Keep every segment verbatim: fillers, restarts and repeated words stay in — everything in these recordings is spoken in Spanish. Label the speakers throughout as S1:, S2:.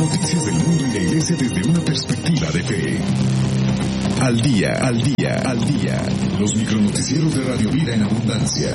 S1: Noticias del mundo y la iglesia desde una perspectiva de fe. Al día, al día, al día. Los micronoticieros de Radio Vida en Abundancia.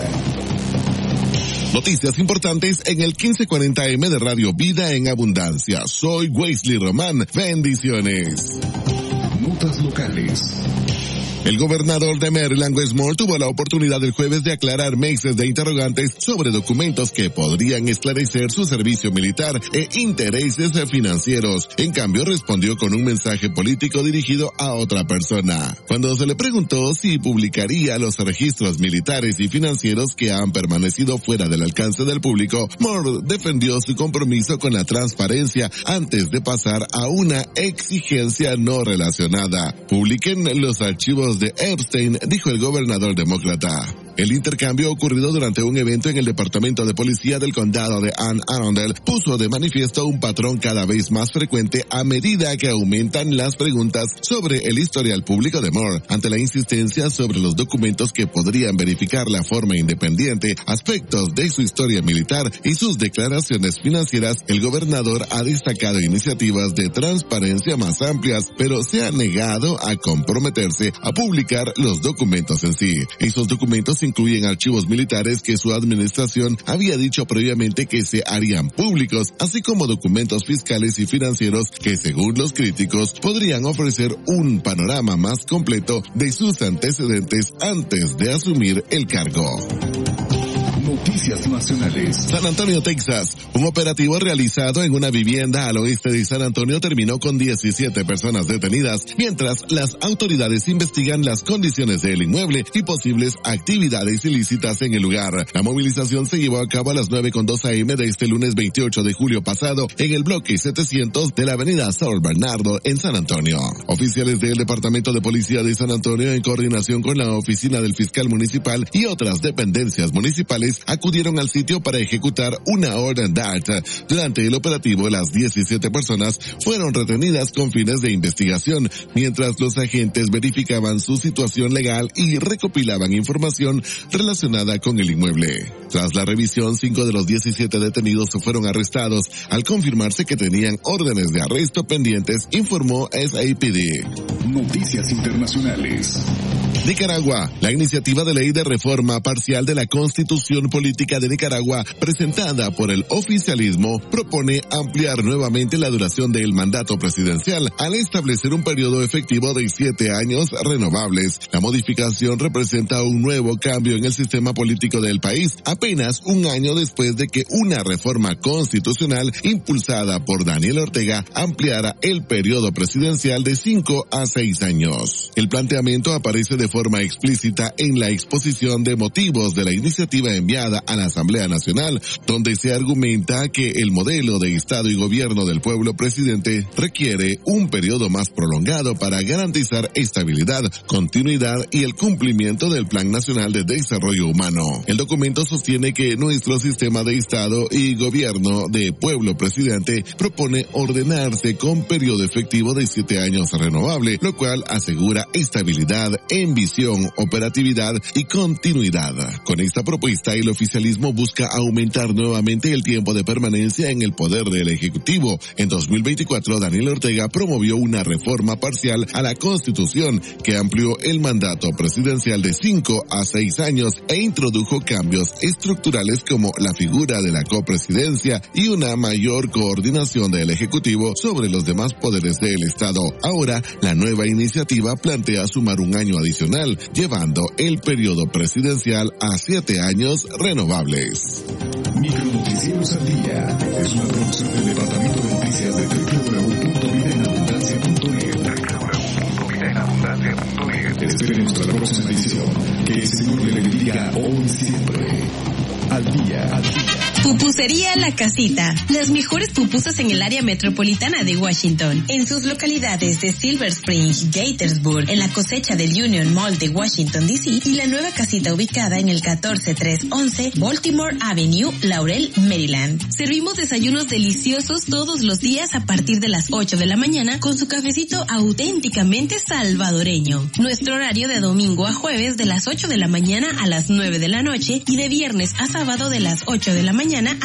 S2: Noticias importantes en el quince cuarenta eme de Radio Vida en Abundancia. Soy Wesley Román. Bendiciones.
S1: Notas locales.
S2: El gobernador de Maryland, Wes Moore, tuvo la oportunidad el jueves de aclarar meses de interrogantes sobre documentos que podrían esclarecer su servicio militar e intereses financieros. En cambio, respondió con un mensaje político dirigido a otra persona. Cuando se le preguntó si publicaría los registros militares y financieros que han permanecido fuera del alcance del público, Moore defendió su compromiso con la transparencia antes de pasar a una exigencia no relacionada. Publiquen los archivos de Epstein, dijo el gobernador demócrata. El intercambio ocurrido durante un evento en el Departamento de Policía del Condado de Anne Arundel puso de manifiesto un patrón cada vez más frecuente a medida que aumentan las preguntas sobre el historial público de Moore. Ante la insistencia sobre los documentos que podrían verificar la forma independiente, aspectos de su historia militar y sus declaraciones financieras, el gobernador ha destacado iniciativas de transparencia más amplias, pero se ha negado a comprometerse a publicar los documentos en sí. Esos documentos incluyen archivos militares que su administración había dicho previamente que se harían públicos, así como documentos fiscales y financieros que, según los críticos, podrían ofrecer un panorama más completo de sus antecedentes antes de asumir el cargo.
S1: Noticias nacionales.
S2: San Antonio, Texas. Un operativo realizado en una vivienda al oeste de San Antonio terminó con diecisiete personas detenidas, mientras las autoridades investigan las condiciones del inmueble y posibles actividades ilícitas en el lugar. La movilización se llevó a cabo a las nueve con dos eme de este lunes veintiocho de julio pasado en el bloque setecientos de la avenida San Bernardo en San Antonio. Oficiales del Departamento de Policía de San Antonio, en coordinación con la oficina del fiscal municipal y otras dependencias municipales, acudieron al sitio para ejecutar una orden D A R T. Durante el operativo, las diecisiete personas fueron retenidas con fines de investigación, mientras los agentes verificaban su situación legal y recopilaban información relacionada con el inmueble. Tras la revisión, cinco de los diecisiete detenidos fueron arrestados al confirmarse que tenían órdenes de arresto pendientes, informó S A P D.
S1: Noticias internacionales.
S2: Nicaragua. La iniciativa de ley de reforma parcial de la Constitución Política de Nicaragua, presentada por el oficialismo, propone ampliar nuevamente la duración del mandato presidencial al establecer un periodo efectivo de siete años renovables. La modificación representa un nuevo cambio en el sistema político del país, apenas un año después de que una reforma constitucional impulsada por Daniel Ortega ampliara el periodo presidencial de cinco a seis años. El planteamiento aparece de forma explícita en la exposición de motivos de la iniciativa enviada a la Asamblea Nacional, donde se argumenta que el modelo de Estado y gobierno del pueblo presidente requiere un periodo más prolongado para garantizar estabilidad, continuidad y el cumplimiento del Plan Nacional de Desarrollo Humano. El documento sostiene que nuestro sistema de Estado y gobierno de pueblo presidente propone ordenarse con periodo efectivo de siete años renovable, lo cual asegura estabilidad en visión, operatividad y continuidad. Con esta propuesta, el oficialismo busca aumentar nuevamente el tiempo de permanencia en el poder del Ejecutivo. En dos mil veinticuatro, Daniel Ortega promovió una reforma parcial a la Constitución que amplió el mandato presidencial de cinco a seis años e introdujo cambios estructurales como la figura de la copresidencia y una mayor coordinación del Ejecutivo sobre los demás poderes del Estado. Ahora, la nueva iniciativa plantea sumar un año adicional, llevando el periodo presidencial a siete años renovables.
S1: Micronoticieros al día es una producción del Departamento de Noticias de doble u doble u doble u punto vida en abundancia punto net. doble u doble u doble u punto vida en abundancia punto net. Esperen nuestra próxima edición. Que el Señor le bendiga hoy y siempre. Al día, al día.
S3: Pupusería La Casita. Las mejores pupusas en el área metropolitana de Washington. En sus localidades de Silver Spring, Gaithersburg, en la cosecha del Union Mall de Washington, D C y la nueva casita ubicada en el catorce trescientos once Baltimore Avenue, Laurel, Maryland. Servimos desayunos deliciosos todos los días a partir de las ocho de la mañana con su cafecito auténticamente salvadoreño. Nuestro horario de domingo a jueves de las ocho de la mañana a las nueve de la noche y de viernes a sábado de las ocho de la mañana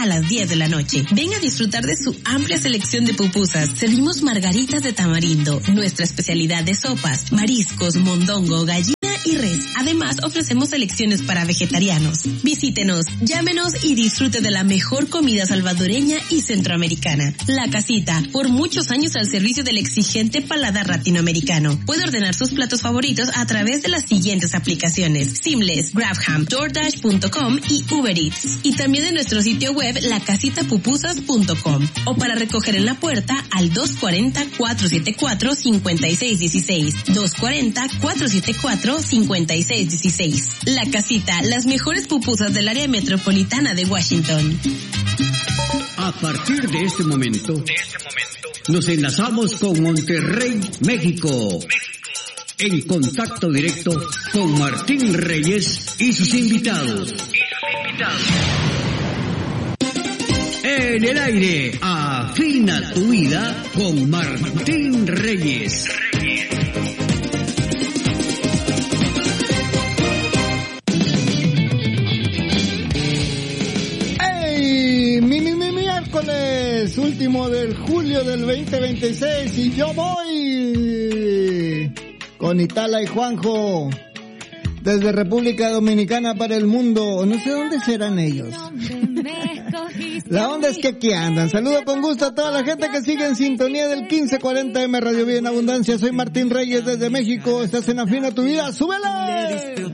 S3: a las diez de la noche. Ven a disfrutar de su amplia selección de pupusas. Servimos margaritas de tamarindo, nuestra especialidad de sopas, mariscos, mondongo, gallina y res. Además, ofrecemos selecciones para vegetarianos. Visítenos, llámenos y disfrute de la mejor comida salvadoreña y centroamericana. La Casita, por muchos años al servicio del exigente paladar latinoamericano. Puede ordenar sus platos favoritos a través de las siguientes aplicaciones: Seamless, Grabham, DoorDash punto com y Uber Eats. Y también en nuestro sitio web la casita pupusas punto com. O para recoger en la puerta al dos cuarenta, cuatrocientos setenta y cuatro, cincuenta y seis dieciséis. dos cuarenta, cuatrocientos setenta y cuatro, cincuenta y seis dieciséis. La Casita, las mejores pupusas del área metropolitana de Washington.
S4: A partir de este momento, de este momento nos enlazamos con Monterrey, México. En contacto directo con Martín Reyes y sus invitados. Y sus invitados. En el aire, afina tu vida con Martín Reyes.
S5: ¡Ey! Mi, mi, mi miércoles, último del julio del veinte veintiséis, y yo voy con Itala y Juanjo desde República Dominicana para el mundo. No sé dónde serán ellos. La onda es que aquí andan. Saludo con gusto a toda la gente que sigue en sintonía del quince cuarenta M Radio Vida en Abundancia. Soy Martín Reyes desde México. Estás en Afina tu Vida. ¡Súbele!